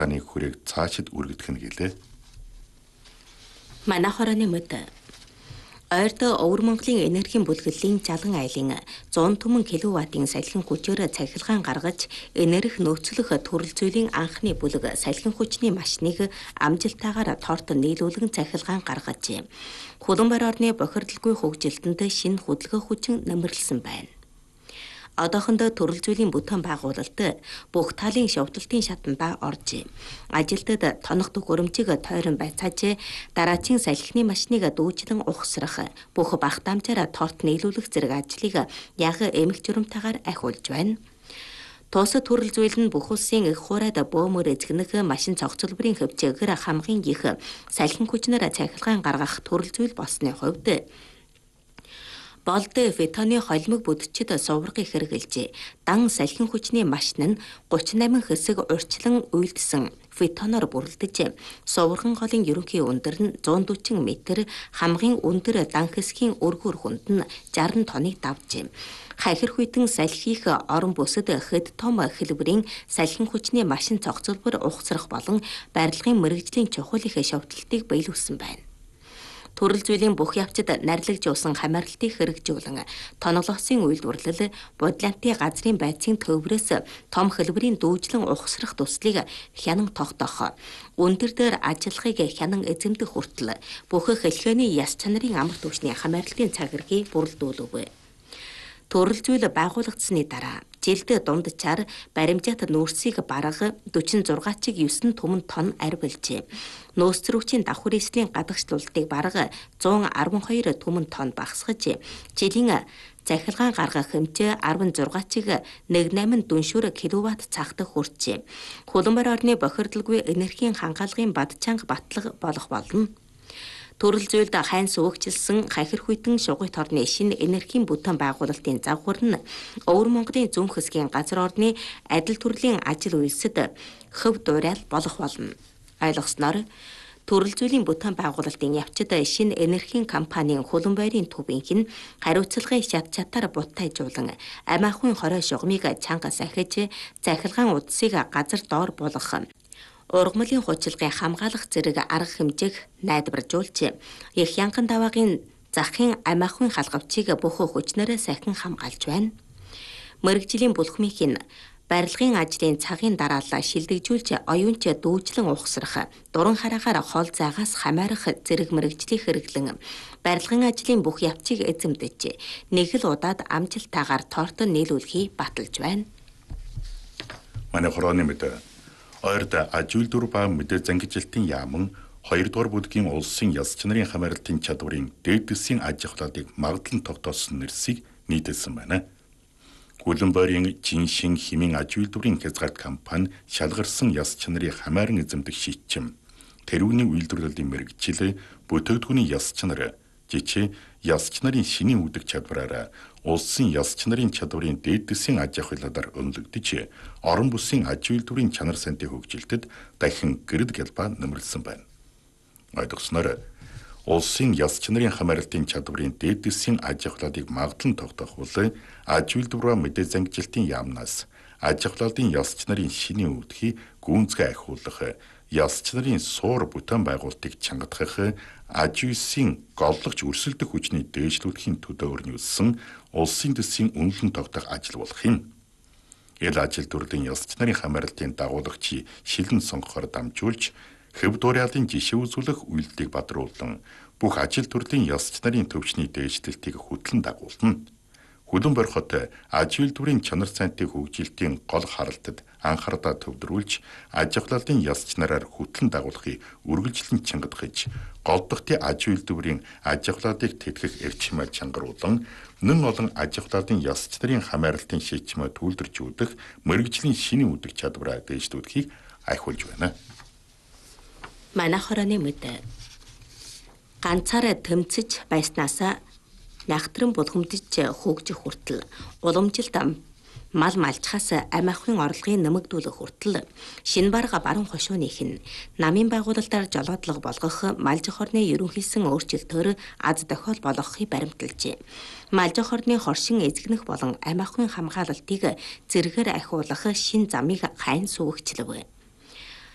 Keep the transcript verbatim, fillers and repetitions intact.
Аны хүрээг цаашид үргэлжлэх нь гэлээ. Манай хорооны мөд ойрд Өвөр Монголын энергийн бүлэглэлийн жалган айлын зуун түмэн киловаттын салхин хүчээр цахилгаан гаргаж энерги нөөцлөх төрөл зүйлийн анхны бүлэг салхин хүчний машиныг амжилттайгаар торт нийлүүлэн цахилгаан гаргажээ. Хуланбар орны бохирдолгүй хөгжилтөнд шинэ хөдөлгөөн хүчин нэмэрлсэн байна. Одоохондоо төрөл зүйлийн бүтээн байгуулалт бүх талын шовдлтын шатанда оржээ. Ажилтнууд тонох төгөөрөмжийг тойрон байцааж дараачийн салхины машиныг дүүжлэн ухсрах, бүх багтаамжаар торт нийлүүлэх зэрэг ажлыг яг эмх журамтайгаар ахиулж байна. Тусад төрөл зүйл нь бүх улсын их хуурайд бөөмөр эзэгнэх машин цогцлборын хөвчөөр хамгийн их салхин хүчнээр цахилгаан гаргах төрөл зүйл болсны хувьд болд фетоны холимог бүдчид суврагыг хэрэгжилжээ. Дан салхин хүчний машин нь гуравч восемь хэсэг урьдчилан үйлдсэн фетоноор бүрэлдэж, суврагын голын ерөнхий өндөр нь зуун дөрвөн метр, хамгийн өндөр дан хэсгийн өргөр хүнд нь шестьдесят тонныг давжээ. Хахир хүйтэн салхих орон бүсэд хэд том хэлбэрийн салхин хүчний машин цогцлбор ухсрах болон барилгын мэрэгжлийн чухал их шовдлтыг биелүүлсэн байна. Төрөл зүйлийн бүх явцад нарлагж усан хамаарлтыг хэрэгжүүлэн тоноглосын үйлдвэрлэл, бодлантын газрын байцын төврөөс том хэлбэрийн дүүжлэн ухсрах төслийг хянан тогтоох, өндөр дээр ажиллахыг хянан эзэмдэх хүртэл бүх хэлхээний яс чанарын амар түвшний хамаарлтын цагиргийг бүрэлдүүлв. Төрөл зүйл байгуулагдсны дараа жилд дундчаар баримжаат нүүрсийг бараг дөрвөн чиг девять түмэн тонн арвилжээ. Нөөц зөрүүчийн давхар эслийн гадагшлуултыг бараг one twelve түмэн тонн багасгаж, жилийн захилгаан гаргах хэмжээ sixteen чиг eighteen дүншүүр киловатт цагтах хүрчээ. Хуланбар орны бохирдолгүй энергийн хангаалгын бадчанга батлаг болох болно. Төрөл зүйлд хайн сувгчилсан хахир хүйтэн шугуйт орны шинэ энергийн бүтээн байгуулалтын загвар нь Өвөр Монголын зүүн хэсгийн газар орны адил төрлийн ажил үйлсэд хөв дуурай болох болно. Ойлгосноор төрөл зүйлийн бүтээн байгуулалтын явцад шинэ энергийн компанийн Хуланбайрын төвийнх нь хариуцлагын шат чатаар бутайжуулан амиахын хорой шугамыг чанга сахиж захилгаан удсыг газар доор болгох, ургамлын хучилгын хамгаалах зэрэг арга хэмжээг найдваржуулж, их янган даваагийн захын амиахын халгавчийг бүх хүчнээр сахин хамгаалж байна. Мэргэжлийн бүлхмийн барилгын ажлын цагийн дараалал шилдэгжүүлж оюунч дүүжлэн ухсрах, дуран хараагаар хол заагаас хамаарах зэрэг мэргэжлийг хэрэглэн барилгын ажлын бүх явцыг эзэмдэж, нэг л удаад амжилттайгаар торт нийлүүлэхийг баталж байна. Манай хорооны мэдээ ойрд аж үйлдвэр ба мэдээ зангижилтын яаман хоёрдугаар бүлгийн улсын яс чанарын хамаарлтын чадварын дээдсийн аж ахуйлыг магадлан тогтоосон нэрсийг нийтэлсэн байна. Хуланбайрын Жиншин хэмээн аж үйлдвэрийн хязгаарт компани шалгарсан яс чанарыг хамааран эзэмдэх шийдчим, тэрүүний үйлдвэрлэлийн мэргэжил, бүтээгдэхүүний яс чанар, жишээ яс чанарын шинийн үүдэг чадвараараа улсын яс чанарын чадварын дээдсийн аж ахуйлаар өнлөгдөж, орон бүсийн аж үйлдвэрийн чанар сантын хөгжилтэд дахин гэрд гэлбаа нэмэрлсэн байна. Ойлгосноор улсын яс чанарын хамаарлтын чадварын дээдсийн аж ахуйлыг магадлан тогтоох бол аж үйлдвэр ба мэдээ зангижилтын яамнаас аж ахуйлын яс чанарын шинийн үүдхийг гүнзгий ахиулах, яс чанарын суур бүтээн байгуулалтыг чангадах, аж үйлсийн голлогч өрсөлдөх хүчний дээшлүүлэхийн төлөө өрнүүлсэн улсын төсвийн үнэлэн тогтоох ажил болох юм. Ил ажил төрлийн яс чанарын хамаарлтын дагуулагчийг шилэн сонгохоор дамжуулж, хэв дуурайлын жишээ үзүүлэх үйлдэлийг бадруулан бүх ажил төрлийн яс чанарын төвчний дээшлэлтийг хөтлөн дагуулна. Хуланбайр хот аж үйлдвэрийн чанар сантын хөгжилтийн гол харалтад анхаардаа төвлөрүүлж, аж ахуйлын яс чанараар хөтлөн дагуулахыг үргэлжлэн чангадгаж, голдохтын аж үйлдвэрийн аж ахуйлыг тэтгэх эрчимээр чангаруулан, нэн олон аж ахуйлын яс чанарын хамаарлтын шийдвэрээ түүлдэржүүлэх мэргэжлийн шинийн үүдэг чадвараа дээшлүүлэхийг ахиулж байна. Манай хорооны мэдээ ганцаараа тэмцэж байснаас нягтран булгамдж хөгжих хүртэл, уламжилт мал малчхаас амиахын орлогын нэмэгдүүлэх хүртэл шинэ барга баруун хошууных нь намын байгуулалтаар жолоодлого болгох малжих орны ерөнхийсэн өөрчлөлтөөр аз дохиол болгохыг баримталжээ. Малжих орны хоршин эзэгнэх болон амиахын хамгаалалтыг зэрэгээр ахиулах шинэ замыг хайн сүүгчлэв.